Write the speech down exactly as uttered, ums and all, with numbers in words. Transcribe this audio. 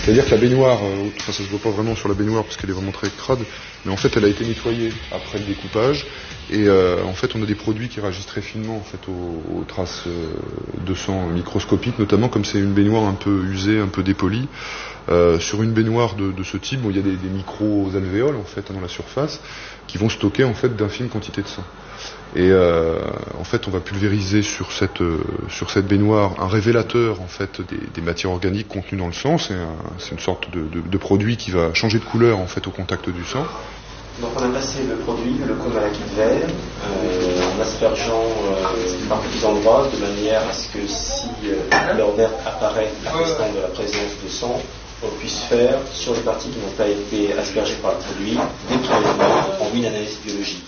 C'est-à-dire que la baignoire, euh, enfin, ça se voit pas vraiment sur la baignoire parce qu'elle est vraiment très crade, mais en fait elle a été nettoyée après le découpage et euh, en fait on a des produits qui réagissent très finement en fait aux, aux traces euh, de sang microscopiques, notamment comme c'est une baignoire un peu usée, un peu dépolie. Euh, sur une baignoire de, de ce type, bon, il y a des, des micro-alvéoles en fait dans la surface qui vont stocker en fait d'infimes quantités de sang. Et euh, en fait, on va pulvériser sur cette euh, sur cette baignoire un révélateur en fait des, des matières organiques contenues dans le sang. C'est, un, c'est une sorte de, de, de produit qui va changer de couleur en fait au contact du sang. Donc on a passé le produit, le cône à la quille vert, euh, en aspergeant euh, par petits endroits de manière à ce que si euh, l'heure verte apparaît attestant de la présence de sang, on puisse faire sur les parties qui n'ont pas été aspergées par le produit des prélèvements en une analyse biologique.